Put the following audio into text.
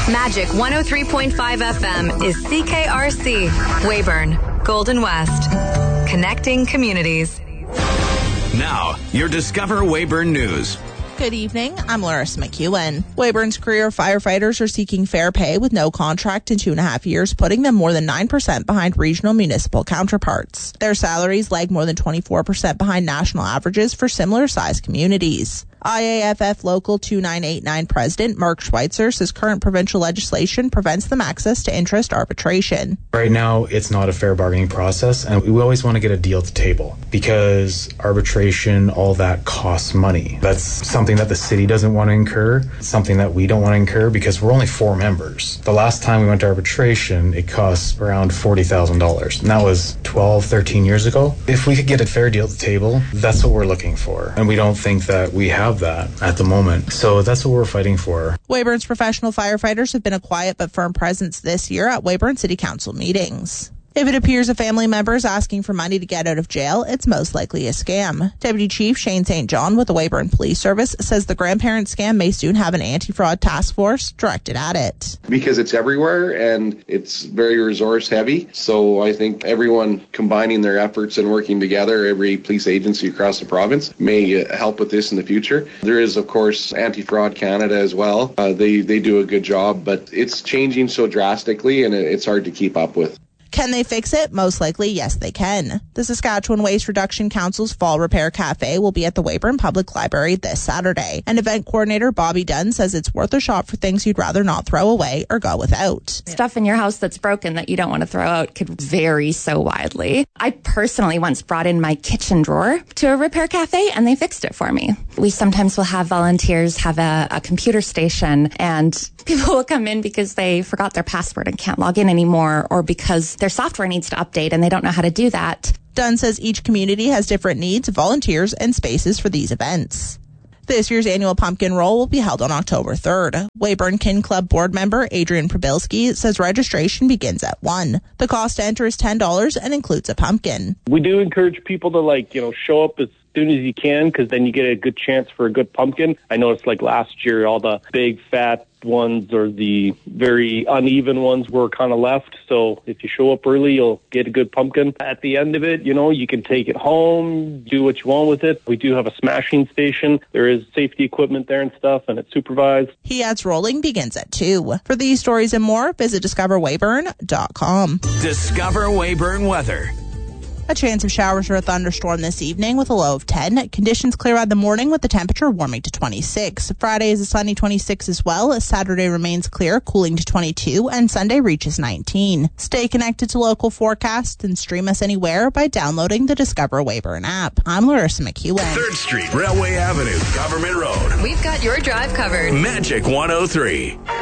Magic 103.5 FM is CKRC, Weyburn, Golden West. Connecting communities. Now, your Discover Weyburn News. Good evening, I'm Larissa McEwen. Weyburn's career firefighters are seeking fair pay with no contract in 2.5 years, putting them more than 9% behind regional municipal counterparts. Their salaries lag more than 24% behind national averages for similar-sized communities. IAFF Local 2989 President Mark Schweitzer says current provincial legislation prevents them access to interest arbitration. Right now, it's not a fair bargaining process, and we always want to get a deal at the table because arbitration, all that costs money. That's something that the city doesn't want to incur, something that we don't want to incur because we're only 4 members. The last time we went to arbitration, it cost around $40,000, and that was 12, 13 years ago. If we could get a fair deal at the table, that's what we're looking for, and we don't think that we have that at the moment. So that's what we're fighting for. Weyburn's professional firefighters have been a quiet but firm presence this year at Weyburn City Council meetings. If it appears a family member is asking for money to get out of jail, it's most likely a scam. Deputy Chief Shane St. John with the Weyburn Police Service says the grandparent scam may soon have an anti-fraud task force directed at it. Because it's everywhere and it's very resource heavy. So I think everyone combining their efforts and working together, every police agency across the province may help with this in the future. There is, of course, Anti-Fraud Canada as well. They do a good job, but it's changing so drastically and it's hard to keep up with. Can they fix it? Most likely, yes, they can. The Saskatchewan Waste Reduction Council's Fall Repair Cafe will be at the Weyburn Public Library this Saturday. And event coordinator Bobby Dunn says it's worth a shot for things you'd rather not throw away or go without. Stuff in your house that's broken that you don't want to throw out could vary so widely. I personally once brought in my kitchen drawer to a repair cafe and they fixed it for me. We sometimes will have volunteers have a computer station and people will come in because they forgot their password and can't log in anymore or because their software needs to update and they don't know how to do that. Dunn says each community has different needs, volunteers, and spaces for these events. This year's annual pumpkin roll will be held on October 3rd. Weyburn Kin Club board member Adrian Probilski says registration begins at 1. The cost to enter is $10 and includes a pumpkin. We do encourage people to show up as soon as you can because then you get a good chance for a good pumpkin. I noticed last year all the big fat ones or the very uneven ones were kind of left. So if you show up early, you'll get a good pumpkin. At the end of it, you can take it home, do what you want with it. We do have a smashing station. There is safety equipment there and stuff, and it's supervised. He adds rolling begins at 2. For these stories and more, visit discoverweyburn.com. Discover Weyburn weather. A chance of showers or a thunderstorm this evening with a low of 10. Conditions clear by the morning with the temperature warming to 26. Friday is a sunny 26 as well. Saturday remains clear, cooling to 22, and Sunday reaches 19. Stay connected to local forecasts and stream us anywhere by downloading the Discover Weyburn app. I'm Larissa McEwen. 3rd Street, Railway Avenue, Government Road. We've got your drive covered. Magic 103.